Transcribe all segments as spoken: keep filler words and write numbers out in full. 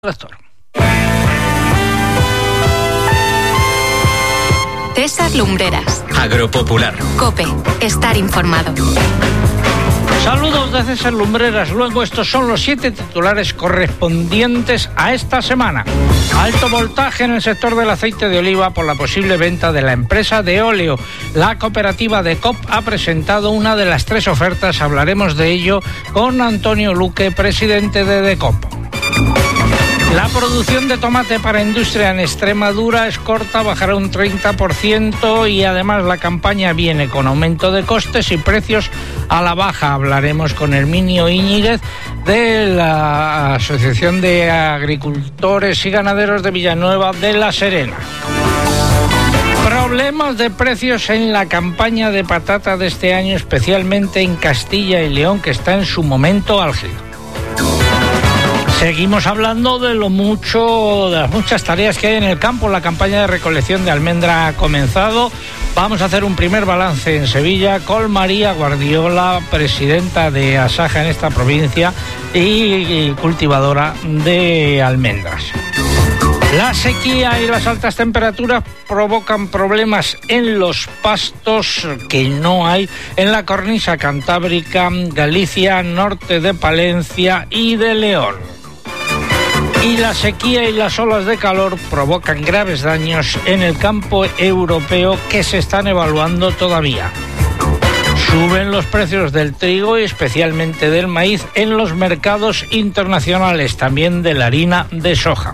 Doctor. César Lumbreras. Agropopular. COPE. Estar informado. Saludos de César Lumbreras. Luego estos son los siete titulares correspondientes a esta semana. Alto voltaje en el sector del aceite de oliva por la posible venta de la empresa de óleo. La cooperativa de COP ha presentado una de las tres ofertas. Hablaremos de ello con Antonio Luque, presidente de DECOP. La producción de tomate para industria en Extremadura es corta, bajará un treinta por ciento y además la campaña viene con aumento de costes y precios a la baja. Hablaremos con Herminio Íñiguez de la Asociación de Agricultores y Ganaderos de Villanueva de la Serena. Problemas de precios en la campaña de patata de este año, especialmente en Castilla y León, que está en su momento álgido. Seguimos hablando de lo mucho, de las muchas tareas que hay en el campo. La campaña de recolección de almendra ha comenzado. Vamos a hacer un primer balance en Sevilla con María Guardiola, presidenta de Asaja en esta provincia y cultivadora de almendras. La sequía y las altas temperaturas provocan problemas en los pastos que no hay en la cornisa cantábrica, Galicia, norte de Palencia y de León. Y la sequía y las olas de calor provocan graves daños en el campo europeo que se están evaluando todavía. Suben los precios del trigo y especialmente del maíz en los mercados internacionales, también de la harina de soja.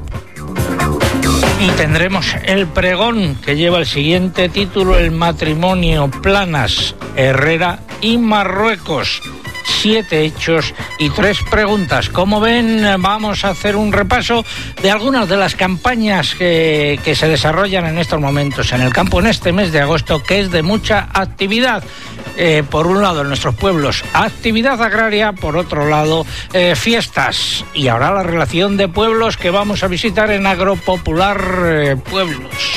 Y tendremos el pregón que lleva el siguiente título, el matrimonio Planas, Herrera y Marruecos. Siete hechos y tres preguntas. Como ven, vamos a hacer un repaso de algunas de las campañas que, que se desarrollan en estos momentos en el campo en este mes de agosto, que es de mucha actividad. Eh, por un lado, en nuestros pueblos, actividad agraria, por otro lado, eh, fiestas. Y ahora la relación de pueblos que vamos a visitar en Agropopular eh, Pueblos.